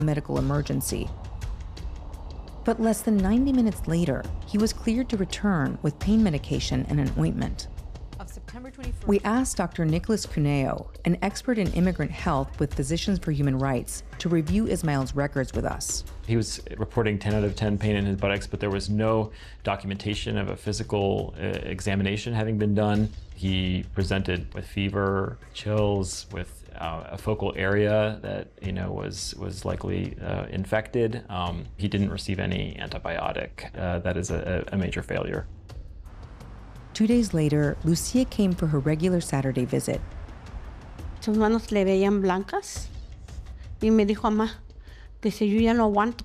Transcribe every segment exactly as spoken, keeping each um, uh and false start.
medical emergency. But less than ninety minutes later, he was cleared to return with pain medication and an ointment. We asked Doctor Nicholas Cuneo, an expert in immigrant health with Physicians for Human Rights, to review Ismael's records with us. He was reporting ten out of ten pain in his buttocks, but there was no documentation of a physical uh, examination having been done. He presented with fever, chills, with uh, a focal area that you know was was likely uh, infected. Um, he didn't receive any antibiotic. Uh, that is a, a major failure. Two days later, Lucia came for her regular Saturday visit. Sus manos le veían blancas y me dijo, mamá, dice, yo ya no aguanto.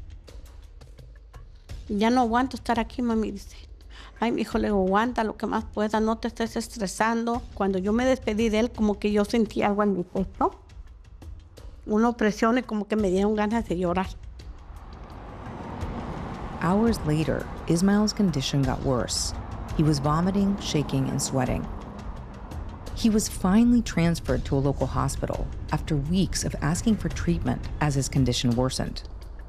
Ya no aguanto estar aquí, mami, dice. Ay, mi hijo, le digo, aguanta lo que más pueda, no te estés estresando. Cuando yo me despedí de él, como que yo sentí algo en mi pecho, una opresión y como que me dieron ganas de llorar. Hours later, Ismael's condition got worse. He was vomiting, shaking, and sweating. He was finally transferred to a local hospital after weeks of asking for treatment as his condition worsened.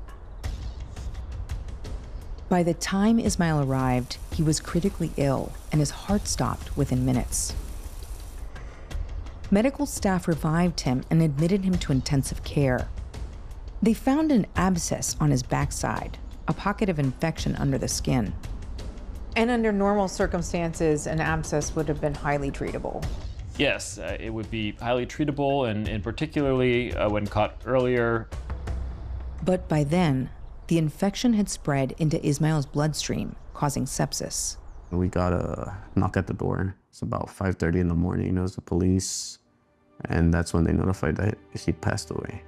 By the time Ismael arrived, he was critically ill and his heart stopped within minutes. Medical staff revived him and admitted him to intensive care. They found an abscess on his backside, a pocket of infection under the skin. And under normal circumstances, an abscess would have been highly treatable. Yes, uh, it would be highly treatable, and, and particularly uh, when caught earlier. But by then, the infection had spread into Ismael's bloodstream, causing sepsis. We got a knock at the door. It's about five thirty in the morning. It was the police, and that's when they notified that he passed away.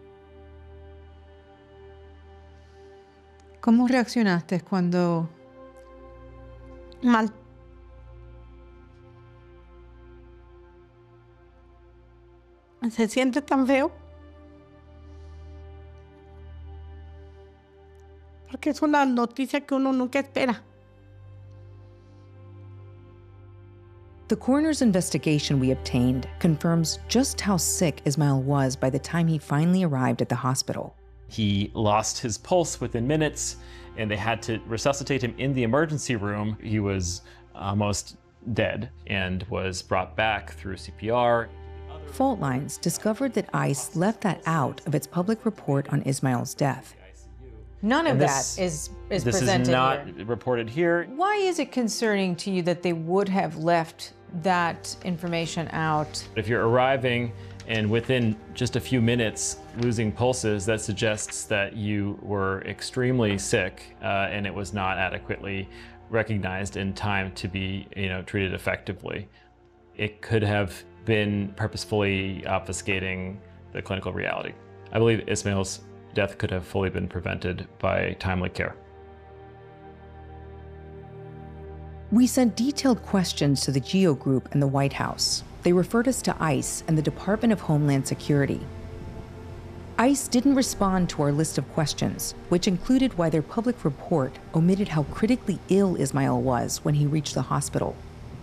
¿Cómo reaccionaste cuando... Mal. Se siente tan feo. Porque es una noticia que uno nunca espera. The coroner's investigation we obtained confirms just how sick Ismael was by the time he finally arrived at the hospital. He lost his pulse within minutes, and they had to resuscitate him in the emergency room. He was almost dead and was brought back through C P R. Fault Lines discovered that ICE left that out of its public report on Ismael's death. None of this, that is, is this presented is not here. reported here. Why is it concerning to you that they would have left that information out? If you're arriving and within just a few minutes losing pulses, that suggests that you were extremely sick uh, and it was not adequately recognized in time to be you know, treated effectively. It could have been purposefully obfuscating the clinical reality. I believe Ismael's death could have fully been prevented by timely care. We sent detailed questions to the GEO Group and the White House. They referred us to ICE and the Department of Homeland Security. ICE didn't respond to our list of questions, which included why their public report omitted how critically ill Ismael was when he reached the hospital.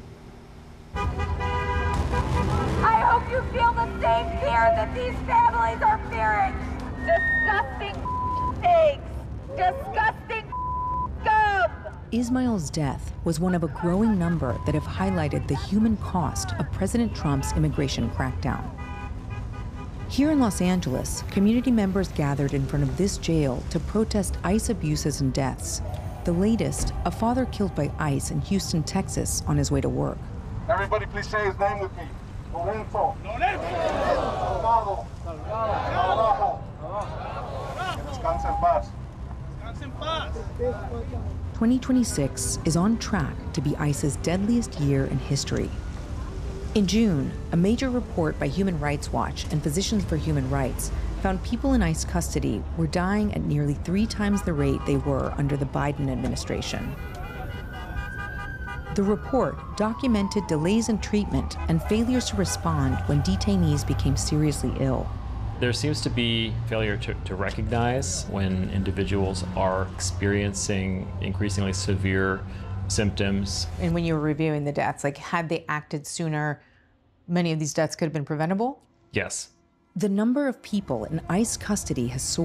I hope you feel the same fear that these families are fearing. Disgusting pigs. Disgusting scum. Ismael's death was one of a growing number that have highlighted the human cost of President Trump's immigration crackdown. Here in Los Angeles, community members gathered in front of this jail to protest ICE abuses and deaths. The latest, a father killed by ICE in Houston, Texas, on his way to work. Everybody please say his name with me. Lorenzo. Lorenzo. Salgado. Salgado. Descansa en paz. Descansa en paz. twenty twenty-six is on track to be ICE's deadliest year in history. In June, a major report by Human Rights Watch and Physicians for Human Rights found people in ICE custody were dying at nearly three times the rate they were under the Biden administration. The report documented delays in treatment and failures to respond when detainees became seriously ill. There seems to be failure to, to recognize when individuals are experiencing increasingly severe symptoms. And when you were reviewing the deaths, like had they acted sooner, many of these deaths could have been preventable? Yes. The number of people in ICE custody has soared.